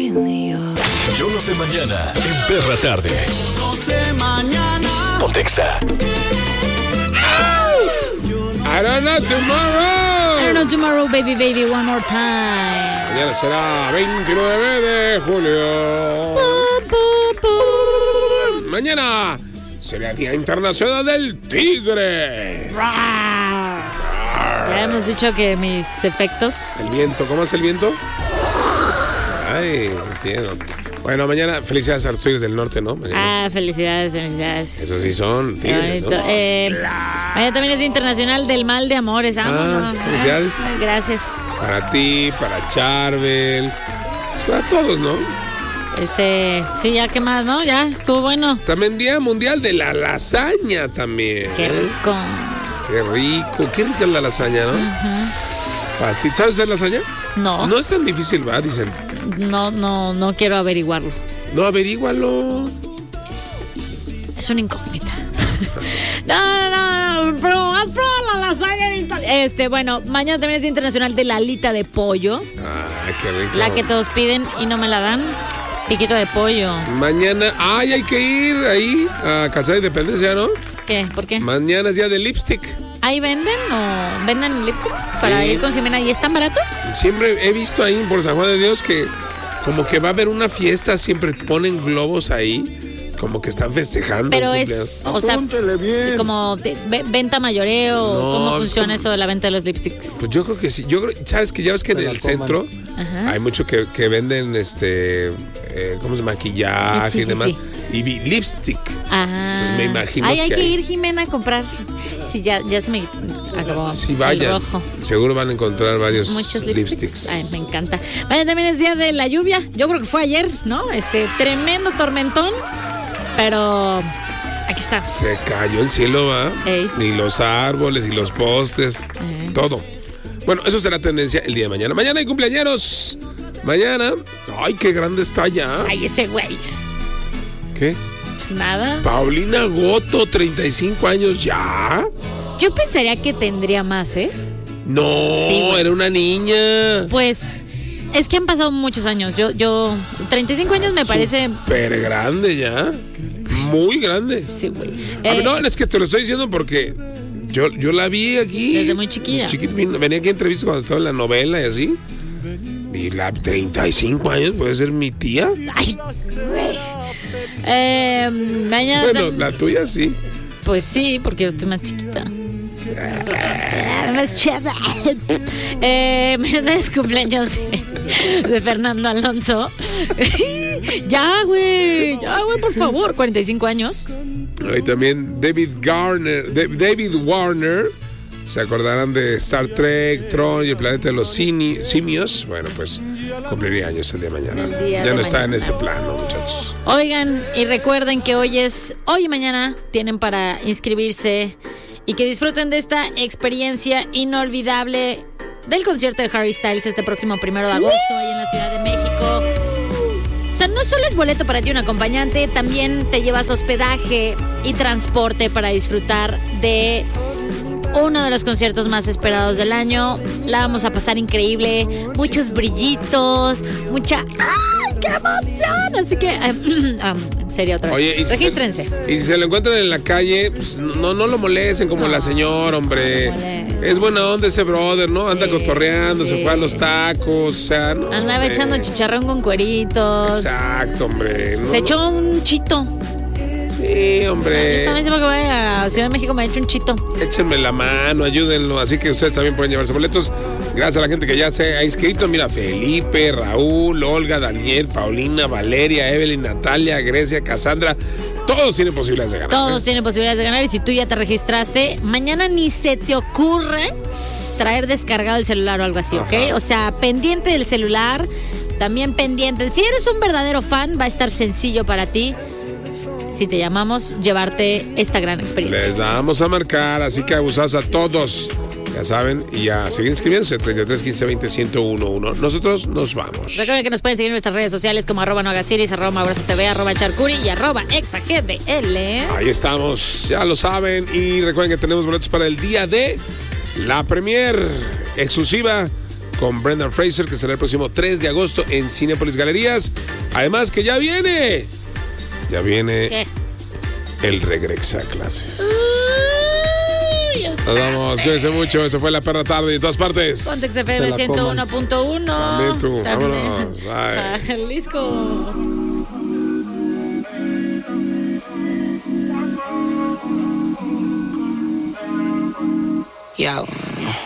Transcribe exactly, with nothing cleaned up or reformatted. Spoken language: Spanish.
Yo no sé mañana en Perra Tarde. No sé mañana. Pontexa. I don't know tomorrow. I don't know tomorrow, baby, baby, one more time. Mañana será veintinueve de julio. Pu, pu, pu. Mañana será Día Internacional del Tigre. Ya hemos dicho que mis efectos. El viento, ¿cómo es el viento? Ay, entiendo. Bueno, mañana felicidades a los Tigres del Norte, ¿no? Mañana. Ah, felicidades, felicidades. Eso sí son tigres, ¿no? Eh, mañana también es Internacional del Mal de Amores. Ah, Ah, no, felicidades. ah, gracias. Para ti, para Charbel, para todos, ¿no? Este, sí, ya qué más, ¿no? Ya estuvo bueno. También Día Mundial de la Lasaña también. Qué ¿eh? rico. Qué rico, qué rica es la lasaña, ¿no? Uh-huh. Pasti- ¿Sabes hacer lasaña? No, No es tan difícil, ¿va? Dicen. no, no, no quiero averiguarlo. No, averígualo. Es una incógnita. No, no, no, pero has probado la lasaña en Italia. Este, bueno, mañana también es Día Internacional de la alita de pollo. Ah, qué rico. La que todos piden y no me la dan. Piquito de pollo. Mañana, ay, hay que ir ahí a Calzada Independencia, ¿no? ¿Qué? ¿Por qué? Mañana es día de lipstick. ¿Ahí venden o venden lipsticks para Sí. ir con Jimena y están baratos? Siempre he visto ahí por San Juan de Dios que como que va a haber una fiesta, siempre ponen globos ahí, como que están festejando. Pero un es, cumpleaños. o sea, como de- ve- venta mayoreo, No, ¿cómo es funciona como- eso de la venta de los lipsticks? Pues yo creo que sí. Yo creo, sabes que ya ves que en el centro Ajá. hay mucho que, que venden este eh, ¿cómo se llama? Maquillaje Sí, sí, y demás. sí. Y vi lipstick. Ah. Entonces me imagino Ay, hay que que hay- ir, Jimena, a comprar. Sí, ya, ya se me acabó. Si el vayan, rojo. seguro van a encontrar varios Muchos lipsticks. lipsticks. Ay, me encanta. Vaya, también es día de la lluvia. Yo creo que fue ayer, ¿no? Este tremendo tormentón. Pero aquí estamos. Se cayó el cielo, ¿va? Ey. Y los árboles y los postes, Ey. todo. Bueno, eso será tendencia el día de mañana. Mañana hay cumpleañeros. Mañana. Ay, qué grande está ya. Ay, ese güey. ¿Qué? Pues nada. Paulina Goto, treinta y cinco años ya. Yo pensaría que tendría más, ¿eh? No, Sí, güey. era una niña. Pues es que han pasado muchos años. Yo, yo, treinta y cinco años me parece. Súper grande ya. Muy grande. Sí, güey. A ver, Eh, no, es que te lo estoy diciendo porque yo, yo la vi aquí. Desde muy chiquilla. Chiquita, venía aquí a entrevista cuando estaba en la novela y así. Y la treinta y cinco años puede ser mi tía. Ay, güey. Eh, mañana. Bueno, la tuya sí. Pues sí, porque yo estoy más chiquita. Más chava. Eh, mañana es cumpleaños de, de Fernando Alonso. Ya, güey. Ya, güey, por favor. cuarenta y cinco años. Y también David Garner, De- David Warner. Se acordarán de Star Trek, Tron y el planeta de los simi- simios. Bueno, pues cumpliría años el día de mañana. El día ya de no está en mañana. este plano, muchachos. Oigan, y recuerden que hoy es, hoy y mañana tienen para inscribirse y que disfruten de esta experiencia inolvidable del concierto de Harry Styles este próximo primero de agosto ahí en la Ciudad de México. O sea, no solo es boleto para ti un acompañante, también te llevas hospedaje y transporte para disfrutar de uno de los conciertos más esperados del año. La vamos a pasar increíble, muchos brillitos, mucha... ¡Ay, qué emoción! Así que, eh, um, sería otra vez. Oye, y si, regístrense. se, y si se lo encuentran en la calle, pues, no, no lo molesten como No, la señora, hombre. no lo molesten. Es buena onda ese brother, ¿no? Anda Sí, cotorreando, se sí. fue a los tacos, o sea, no. Andaba hombre. echando chicharrón con cueritos. Exacto, hombre. No, Se no. echó un chito. Sí, Yo hombre. también siempre que voy a Ciudad de México me he hecho un chito. Échenme la mano, ayúdenlo. Así que ustedes también pueden llevarse boletos. Gracias a la gente que ya se ha inscrito. Mira, Felipe, Raúl, Olga, Daniel, Paulina, Valeria, Evelyn, Natalia, Grecia, Cassandra. Todos tienen posibilidades de ganar. Todos ¿eh? tienen posibilidades de ganar y si tú ya te registraste, mañana ni se te ocurre traer descargado el celular o algo así, ¿ok? Ajá. O sea, pendiente del celular, también pendiente. Si eres un verdadero fan, va a estar sencillo para ti, si te llamamos, llevarte esta gran experiencia. Les vamos a marcar, así que abusados a todos. Ya saben, y a seguir inscribiéndose, treinta y tres, quince, veinte, ciento uno. Nosotros nos vamos. Recuerden que nos pueden seguir en nuestras redes sociales como arroba noagasiris, arroba maurazo T V, arroba charcuri y arroba exagdl. Ahí estamos, ya lo saben. Y recuerden que tenemos boletos para el día de la premier exclusiva con Brendan Fraser, que será el próximo tres de agosto en Cinépolis Galerías. Además que ya viene, ya viene ¿Qué? el regreso a clases. Uy, Nos vamos, cuídense mucho. Eso fue La Perra Tarde en todas partes. Pontex F M ciento uno punto uno. También tú, vámonos, bye. Jalisco. Yo.